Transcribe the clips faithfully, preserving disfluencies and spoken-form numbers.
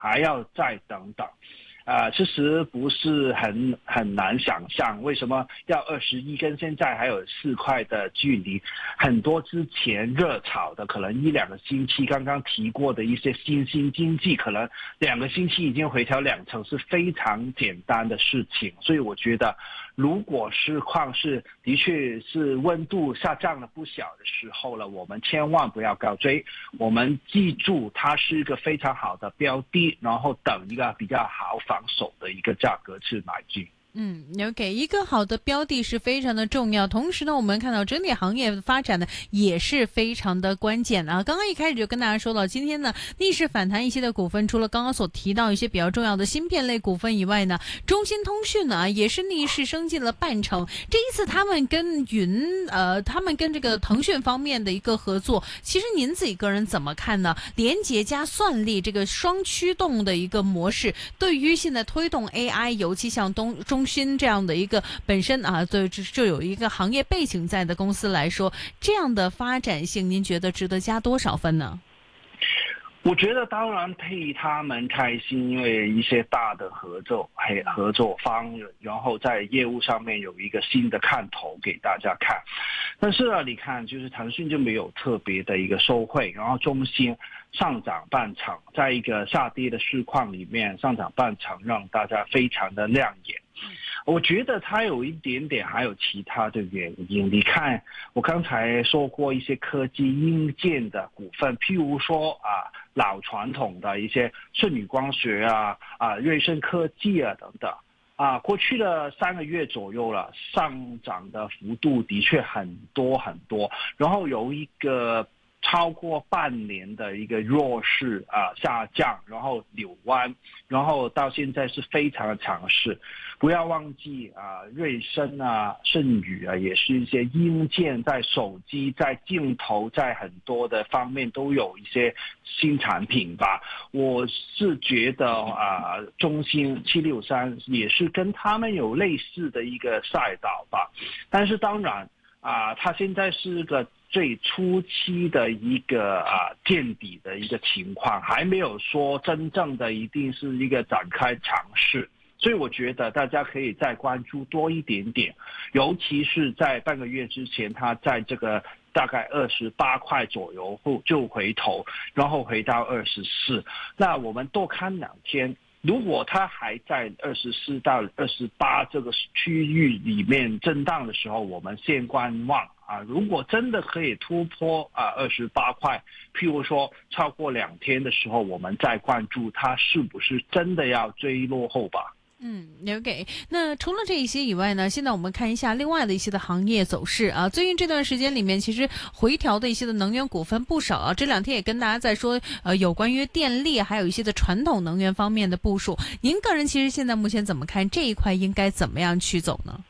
还要再等等。啊、呃，其实不是很很难想象，为什么要二十一跟现在还有四块的距离？很多之前热炒的，可能一两个星期，刚刚提过的一些新兴经济，可能两个星期已经回调两成，是非常简单的事情。所以我觉得，如果市况是的确是温度下降了不小的时候了，我们千万不要高追，我们记住它是一个非常好的标的，然后等一个比较好防守的一个价格去买进。 嗯 ，OK， 一个好的标的是非常的重要。同时呢，我们看到整体行业的发展呢也是非常的关键啊。刚刚一开始就跟大家说到，今天呢逆势反弹一些的股份，除了刚刚所提到一些比较重要的芯片类股份以外呢，中兴通讯呢也是逆势升进了半成。这一次他们跟云呃，他们跟这个腾讯方面的一个合作，其实您自己个人怎么看呢？连结加算力这个双驱动的一个模式，对于现在推动 A I， 尤其像东中。中芯这样的一个本身啊，就就有一个行业背景在的公司来说，这样的发展性，您觉得值得加多少分呢？ 我觉得当然替他们开心，因为一些大的合作合作方，然后在业务上面有一个新的看头给大家看。但是呢，你看，就是腾讯就没有特别的一个受惠，然后中兴上涨半成，在一个下跌的市况里面上涨半成，让大家非常的亮眼。我觉得它有一点点还有其他的原因。你看，我刚才说过一些科技硬件的股份，譬如说啊，老传统的一些舜宇光学啊、啊瑞声科技啊等等。啊，过去的三个月左右了，上涨的幅度的确很多很多，然后有一个超过半年的一个弱势啊下降，然后扭弯，然后到现在是非常的强势。不要忘记啊，瑞声啊、舜宇啊，也是一些硬件，在手机、在镜头、在很多的方面都有一些新产品吧。我是觉得啊，中兴七六三也是跟他们有类似的一个赛道吧。但是当然啊，它现在是个最初期的一个啊见底的一个情况，还没有说真正的一定是一个展开尝试。所以我觉得大家可以再关注多一点点，尤其是在半个月之前，它在这个大概二十八块左右后就回头，然后回到二十四。那我们多看两天，如果它还在二十四到二十八这个区域里面震荡的时候，我们先观望啊。如果真的可以突破啊二十八块，譬如说超过两天的时候，我们再关注它是不是真的要追落后吧。 嗯 ，OK。那除了这一些以外呢，现在我们看一下另外的一些的行业走势啊。最近这段时间里面，其实回调的一些的能源股份不少啊。这两天也跟大家在说，呃，有关于电力还有一些的传统能源方面的部署。您个人其实现在目前怎么看这一块应该怎么样去走呢？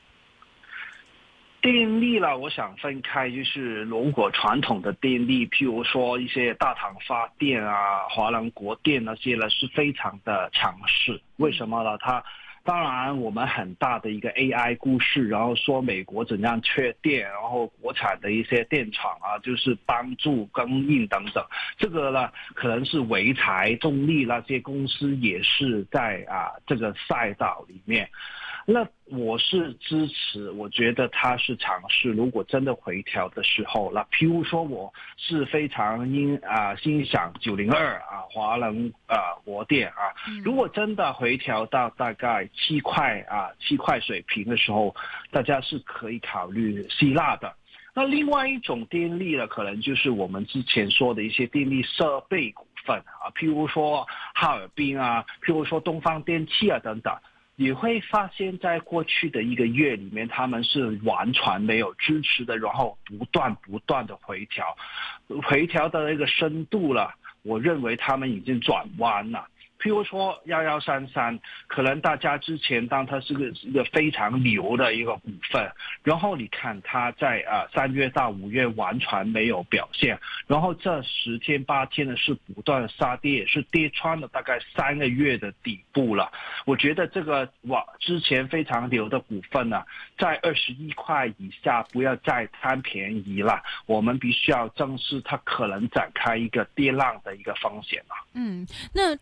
电力了，我想分开，就是如果传统的电力，譬如说一些大唐发电啊、华能国电那些呢，是非常的强势。为什么呢？它当然我们很大的一个 A I 故事，然后说美国怎样缺电，然后国产的一些电厂啊，就是帮助供应等等。这个呢，可能是潍柴、中力那些公司也是在啊这个赛道里面。那我是支持，我觉得它是尝试。如果真的回调的时候，那譬如说我是非常欣啊欣赏九零二啊华能啊国电啊，如果真的回调到大概七块啊七块水平的时候，大家是可以考虑希腊的。那另外一种电力呢，可能就是我们之前说的一些电力设备股份啊，譬如说哈尔滨啊，譬如说东方电气啊等等。你会发现在过去的一个月里面，他们是完全没有支持的，然后不断不断的回调，回调的那个深度了，我认为他们已经转弯了。譬如说一一三三，可能大家之前当它是个一个非常牛的一个股份，然后你看它在啊三月到五月完全没有表现，然后这十天八天呢是不断杀跌，也是跌穿了大概三个月的底部了。我觉得这个哇之前非常牛的股份呢，在二十一块以下不要再贪便宜了，我们必须要正视它可能展开一个跌浪的一个风险了。 嗯，那传统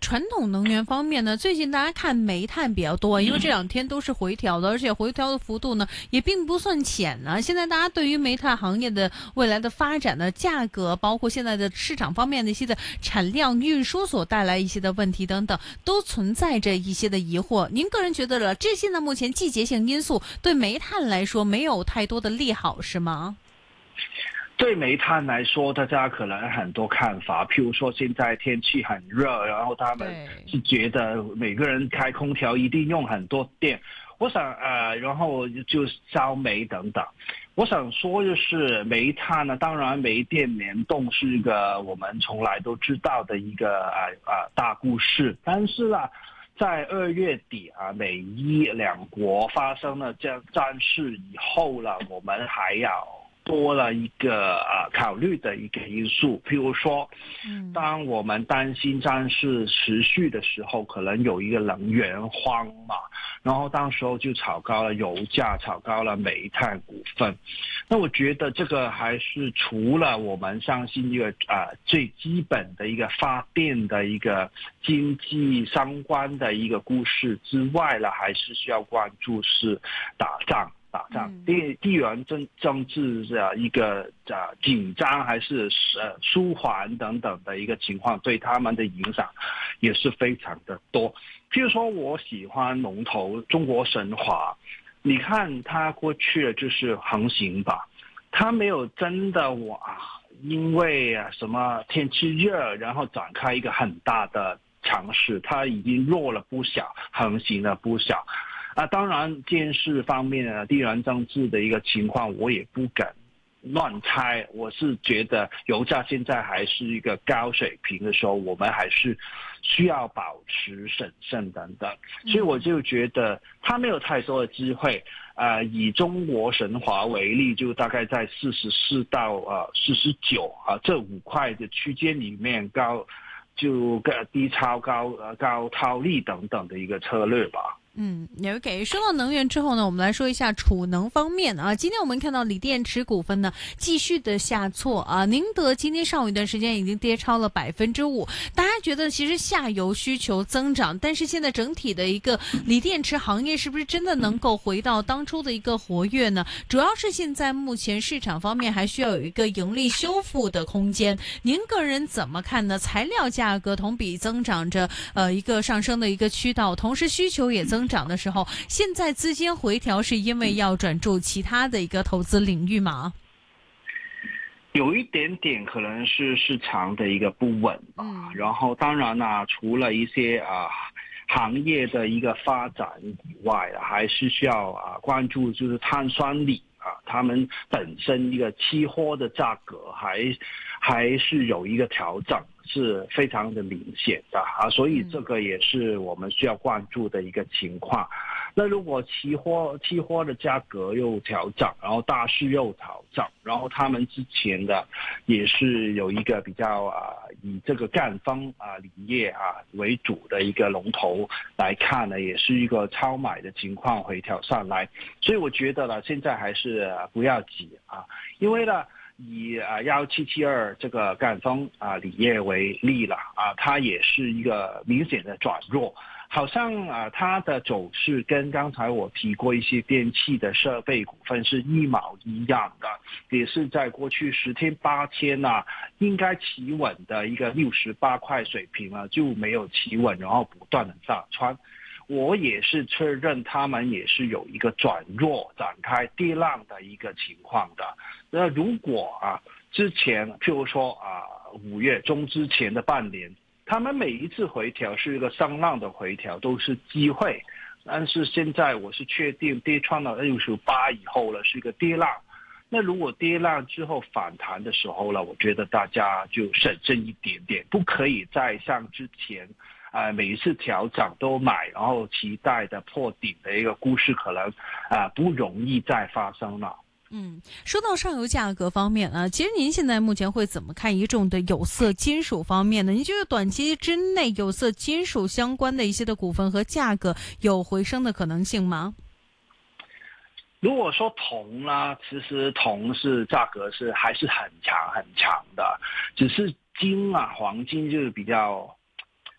种能源方面呢，最近大家看煤炭比较多，因为这两天都是回调的，而且回调的幅度呢也并不算浅呢。现在大家对于煤炭行业的未来的发展的价格，包括现在的市场方面的一些的产量、运输所带来一些的问题等等，都存在着一些的疑惑。您个人觉得了，这些呢目前季节性因素对煤炭来说没有太多的利好，是吗？ 对煤炭来说，大家可能很多看法，譬如说现在天气很热，然后他们是觉得每个人开空调一定用很多电，我想呃，然后就烧煤等等。我想说就是煤炭呢，当然煤电联动是一个我们从来都知道的一个啊啊大故事，但是呢，在二月底啊，美伊两国发生了这样战事以后呢，我们还要多了一个啊考虑的一个因素，譬如说，当我们担心战事持续的时候，可能有一个能源荒嘛，然后当时候就炒高了油价，炒高了煤炭股份。那我觉得这个还是除了我们相信一个啊最基本的一个发电的一个经济相关的一个故事之外呢，还是需要关注是打仗。打仗，地地缘政政治的一个呃紧张还是呃舒缓等等的一个情况，对他们的影响也是非常的多。譬如说，我喜欢龙头中国神华，你看它过去就是横行吧，它没有真的哇，因为啊什么天气热，然后展开一个很大的尝试，它已经弱了不小，横行了不小。啊，当然，建设方面啊，地缘政治的一个情况，我也不敢乱猜。我是觉得油价现在还是一个高水平的时候，我们还是需要保持审慎等等。所以我就觉得它没有太多的机会。呃，以中国神华为例，就大概在四十四到呃四十九啊这五块的区间里面高，就低超高呃高套利等等的一个策略吧。 嗯，也 OK。说到能源之后呢，我们来说一下储能方面啊。今天我们看到锂电池股份呢继续的下挫啊，宁德今天上午一段时间已经跌超了百分之五。大家觉得其实下游需求增长，但是现在整体的一个锂电池行业是不是真的能够回到当初的一个活跃呢？主要是现在目前市场方面还需要有一个盈利修复的空间。您个人怎么看呢？材料价格同比增长着呃一个上升的一个渠道，同时需求也增长的时候，现在资金回调是因为要转注其他的一个投资领域吗？ 有一点点可能是市场的一个不稳吧。嗯、然后当然啦，除了一些啊行业的一个发展以外，还是需要啊关注就是碳酸锂啊，他们本身一个期货的价格还还是有一个调整，是非常的明显的啊，所以这个也是我们需要关注的一个情况。那如果期货期货的价格又调整，然后大市又调整，然后他们之前的也是有一个比较啊以这个赣锋啊锂业啊为主的一个龙头来看呢，也是一个超买的情况回调上来，所以我觉得呢，现在还是不要急啊，因为呢。以啊幺七七二这个赣锋啊锂业为例了啊，它也是一个明显的转弱，好像啊它的走势跟刚才我提过一些电器的设备股份是一毛一样的，也是在过去十天八天啊应该企稳的一个六十八块水平啊就没有企稳，然后不断的炸穿。我也是确认他们也是有一个转弱展开跌浪的一个情况的。那如果啊之前譬如说啊五月中之前的半年，他们每一次回调是一个上浪的回调，都是机会。但是现在我是确定跌穿了六十八以后了，是一个跌浪。那如果跌浪之后反弹的时候呢，我觉得大家就审慎一点点，不可以再像之前。呃，每一次调整都买，然后期待的破顶的一个故事，可能啊、呃、不容易再发生了。 嗯，说到上游价格方面啊，其实您现在目前会怎么看一众的有色金属方面呢？您觉得短期之内有色金属相关的一些的股份和价格有回升的可能性吗？ 如果说铜呢，其实铜是价格是还是很强很强的，只是金啊，黄金就是比较。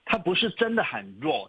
它不是真的很弱，